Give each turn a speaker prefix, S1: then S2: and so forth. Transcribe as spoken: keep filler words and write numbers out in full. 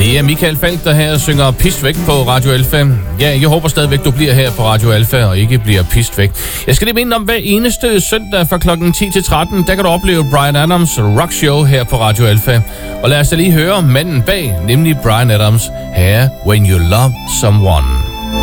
S1: Ja, Michael Falk, der her synger Pist væk på Radio Alfa. Ja, jeg håber stadigvæk, du bliver her på Radio Alfa og ikke bliver pist væk. Jeg skal lige minde om, hver eneste søndag fra klokken ti til tretten, der kan du opleve Bryan Adams Rock Show her på Radio Alfa. Og lad os da lige høre manden bag, nemlig Bryan Adams, her When You Love Someone.